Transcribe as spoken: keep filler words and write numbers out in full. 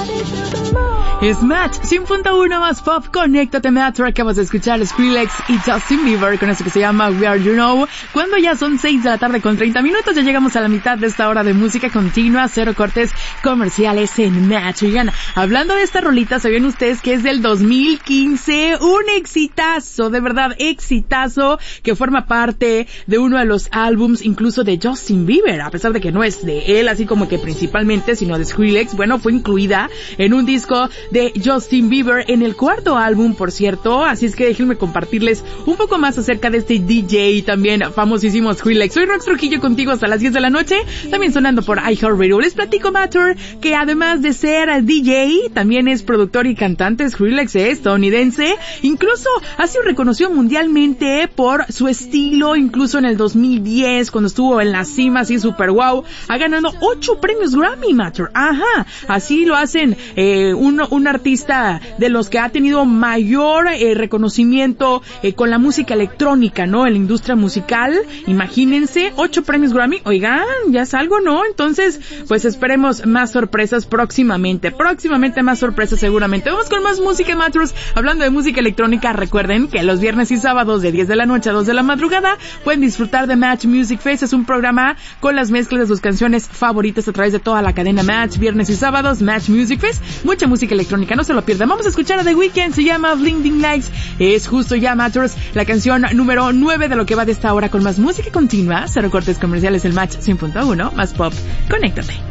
Es Match cien punto uno más pop. Conéctate, Match. Acabas de escuchar Skrillex y Justin Bieber con eso que se llama We Are You Know. Cuando ya son seis de la tarde con treinta minutos, ya llegamos a la mitad de esta hora de música continua, cero cortes comerciales en Match. Oigan, hablando de esta rolita, ¿sabían ustedes que es del dos mil quince? Un exitazo, de verdad, exitazo, que forma parte de uno de los álbums incluso de Justin Bieber, a pesar de que no es de él así como que principalmente, sino de Skrillex. Bueno, fue incluida en un disco de Justin Bieber, en el cuarto álbum, por cierto. Así es que déjenme compartirles un poco más acerca de este D J también famosísimo Skrillex. Soy Rox Trujillo contigo hasta las diez de la noche, también sonando por iHeartRadio. Les platico, Matter, que además de ser D J, también es productor y cantante. Skrillex es estadounidense, incluso ha sido reconocido mundialmente por su estilo, incluso en el dos mil diez, cuando estuvo en la cima, así super wow, ha ganado ocho premios Grammy, Matter. Ajá, así lo hacen eh, uno un artista de los que ha tenido mayor eh, reconocimiento eh, con la música electrónica, ¿no? En la industria musical. Imagínense, ocho premios Grammy. Oigan, ya es algo, ¿no? Entonces, pues esperemos más sorpresas próximamente. Próximamente más sorpresas seguramente. Vamos con más música, Matros. Hablando de música electrónica, recuerden que los viernes y sábados de diez de la noche a dos de la madrugada pueden disfrutar de Match Music Fest. Es un programa con las mezclas de sus canciones favoritas a través de toda la cadena Match. Viernes y sábados, Match Music Fest. Mucha música electrónica, no se lo pierdan. Vamos a escuchar a The Weeknd, se llama Blinding Lights. Es justo ya, Matters, la canción número nueve de lo que va de esta hora con más música continua, cero cortes comerciales, el Match cien punto uno más pop. Conéctate.